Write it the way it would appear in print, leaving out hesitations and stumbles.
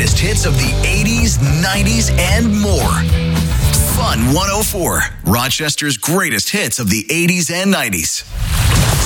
greatest hits of the 80s, 90s, and more. Fun 104, Rochester's greatest hits of the 80s and 90s.